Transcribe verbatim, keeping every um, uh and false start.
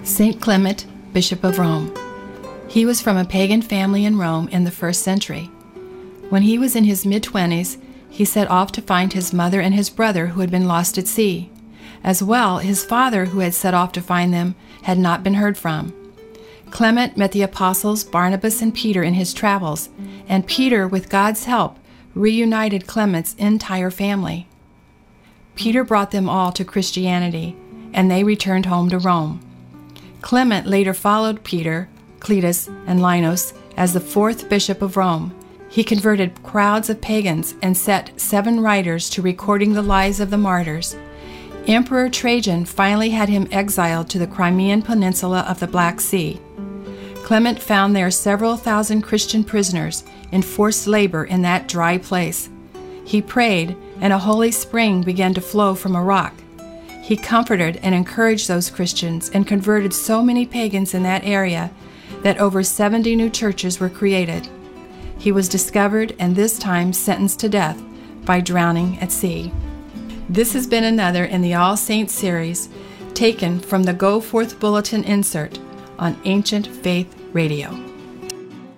Saint Clement, Bishop of Rome. He was from a pagan family in Rome in the first century. When he was in his mid-twenties, he set off to find his mother and his brother who had been lost at sea. As well, his father, who had set off to find them, had not been heard from. Clement met the apostles Barnabas and Peter in his travels, and Peter, with God's help, reunited Clement's entire family. Peter brought them all to Christianity, and they returned home to Rome. Clement later followed Peter, Cletus, and Linus as the fourth bishop of Rome. He converted crowds of pagans and set seven writers to recording the lives of the martyrs. Emperor Trajan finally had him exiled to the Crimean Peninsula of the Black Sea. Clement found there several thousand Christian prisoners in forced labor in that dry place. He prayed, and a holy spring began to flow from a rock. He comforted and encouraged those Christians and converted so many pagans in that area that over seventy new churches were created. He was discovered and this time sentenced to death by drowning at sea. This has been another in the All Saints series, taken from the Go Forth Bulletin insert on Ancient Faith Radio.